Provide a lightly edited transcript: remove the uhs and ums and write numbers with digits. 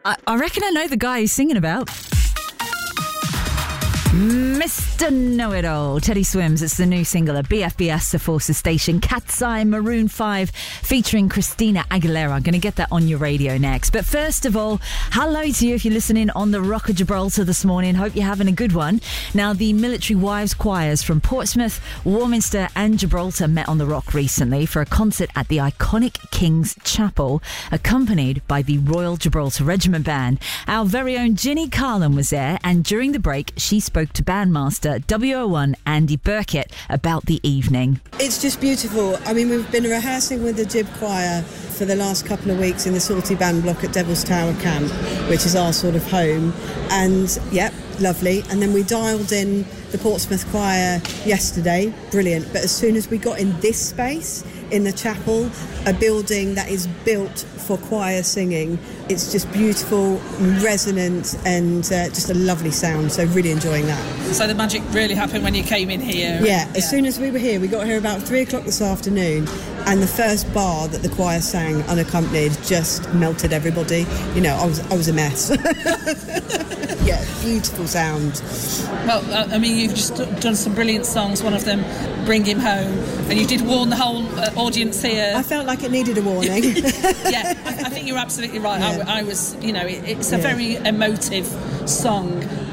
I reckon I know the guy he's singing about. Mr. Know-It-All, Teddy Swims. It's the new single at BFBS, the Forces Station. Cat's Eye, Maroon 5, featuring Christina Aguilera. I'm going to get that on your radio next. But first of all, hello to you if you're listening on the Rock of Gibraltar this morning. Hope you're having a good one. Now, the Military Wives Choirs from Portsmouth, Warminster and Gibraltar met on the Rock recently for a concert at the iconic King's Chapel, accompanied by the Royal Gibraltar Regiment Band. Our very own Ginny Carlin was there, and during the break, she spoke to bandmaster WO1 Andy Burkett about the evening. It's just beautiful. I mean, we've been rehearsing with the Gib Choir for the last couple of weeks in the Salty Band block at Devil's Tower Camp, which is our sort of home. And, yep, lovely. And then we dialed in the Portsmouth Choir yesterday. Brilliant. But as soon as we got in this space, in the chapel, a building that is built for choir singing, it's just beautiful, resonant, and just a lovely sound. So really enjoying that. So the magic really happened when you came in here? Yeah, as soon as we were here, we got here about 3 o'clock this afternoon, and the first bar that the choir sang unaccompanied just melted everybody. You know, I was a mess. Yeah, beautiful sound. Well, I mean, you've just done some brilliant songs, one of them, Bring Him Home, and you did warn the whole audience here. I felt like it needed a warning. Yeah, I think you're absolutely right. Yeah. I was, you know, it's a very emotive song.